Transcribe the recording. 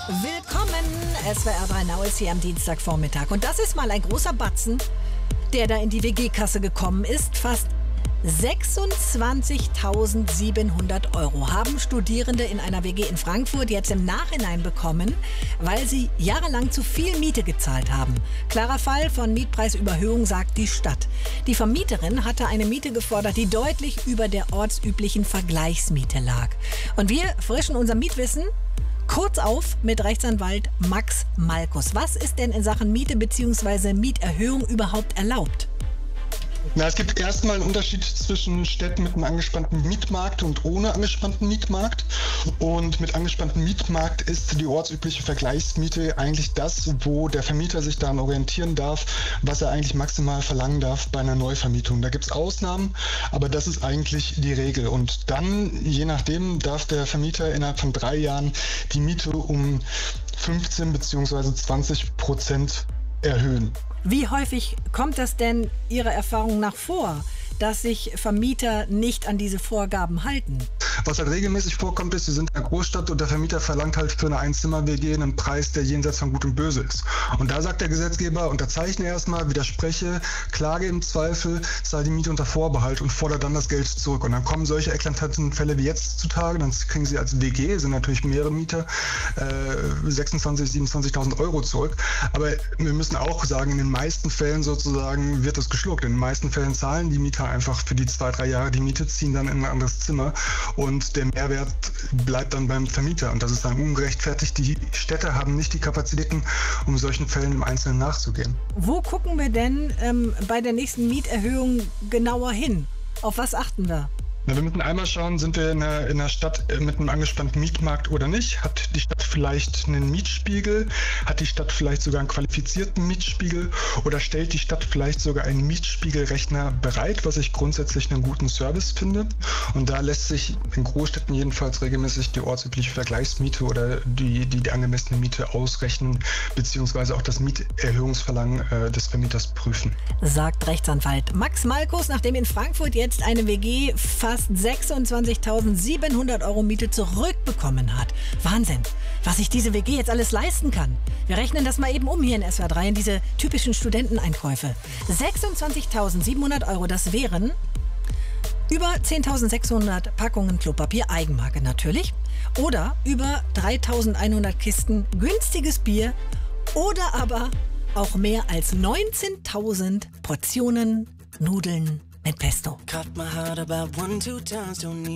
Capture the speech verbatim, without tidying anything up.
Willkommen, S W R drei Now ist hier am Dienstagvormittag. Und das ist mal ein großer Batzen, der da in die W G-Kasse gekommen ist. Fast sechsundzwanzigtausendsiebenhundert Euro haben Studierende in einer W G in Frankfurt jetzt im Nachhinein bekommen, weil sie jahrelang zu viel Miete gezahlt haben. Klarer Fall von Mietpreisüberhöhung, sagt die Stadt. Die Vermieterin hatte eine Miete gefordert, die deutlich über der ortsüblichen Vergleichsmiete lag. Und wir frischen unser Mietwissen kurz auf mit Rechtsanwalt Max Malkus. Was ist denn in Sachen Miete bzw. Mieterhöhung überhaupt erlaubt? Na, es gibt erstmal einen Unterschied zwischen Städten mit einem angespannten Mietmarkt und ohne angespannten Mietmarkt. Und mit angespanntem Mietmarkt ist die ortsübliche Vergleichsmiete eigentlich das, wo der Vermieter sich daran orientieren darf, was er eigentlich maximal verlangen darf bei einer Neuvermietung. Da gibt es Ausnahmen, aber das ist eigentlich die Regel. Und dann, je nachdem, darf der Vermieter innerhalb von drei Jahren die Miete um fünfzehn bzw. zwanzig Prozent erhöhen. Wie häufig kommt das denn Ihrer Erfahrung nach vor, dass sich Vermieter nicht an diese Vorgaben halten? Was halt regelmäßig vorkommt, ist, wir sind in einer Großstadt und der Vermieter verlangt halt für eine Einzimmer-W G einen Preis, der jenseits von Gut und Böse ist. Und da sagt der Gesetzgeber, unterzeichne erstmal, widerspreche, klage im Zweifel, zahle die Miete unter Vorbehalt und fordere dann das Geld zurück. Und dann kommen solche eklatanten Fälle wie jetzt zutage, dann kriegen sie als W G, sind natürlich mehrere Mieter, äh, sechsundzwanzigtausend, siebenundzwanzigtausend Euro zurück. Aber wir müssen auch sagen, in den meisten Fällen sozusagen wird das geschluckt. In den meisten Fällen zahlen die Mieter einfach für die zwei, drei Jahre die Miete, ziehen dann in ein anderes Zimmer und der Mehrwert bleibt dann beim Vermieter. Und das ist dann ungerechtfertigt. Die Städte haben nicht die Kapazitäten, um solchen Fällen im Einzelnen nachzugehen. Wo gucken wir denn ähm, bei der nächsten Mieterhöhung genauer hin? Auf was achten wir? Na, wir müssen einmal schauen, sind wir in einer, in einer Stadt mit einem angespannten Mietmarkt oder nicht? Hat die Stadt vielleicht einen Mietspiegel? Hat die Stadt vielleicht sogar einen qualifizierten Mietspiegel? Oder stellt die Stadt vielleicht sogar einen Mietspiegelrechner bereit, was ich grundsätzlich einen guten Service finde? Und da lässt sich in Großstädten jedenfalls regelmäßig die ortsübliche Vergleichsmiete oder die, die, die angemessene Miete ausrechnen, beziehungsweise auch das Mieterhöhungsverlangen äh, des Vermieters prüfen. Sagt Rechtsanwalt Max Malkus, nachdem in Frankfurt jetzt eine W G fast sechsundzwanzigtausendsiebenhundert Euro Miete zurückbekommen hat. Wahnsinn, was sich diese W G jetzt alles leisten kann. Wir rechnen das mal eben um hier in S W R drei in diese typischen Studenteneinkäufe. sechsundzwanzigtausendsiebenhundert Euro, das wären über zehntausendsechshundert Packungen Klopapier, Eigenmarke natürlich, oder über dreitausendeinhundert Kisten günstiges Bier oder aber auch mehr als neunzehntausend Portionen Nudeln mit Pesto. Cut my heart about one, two times, don't need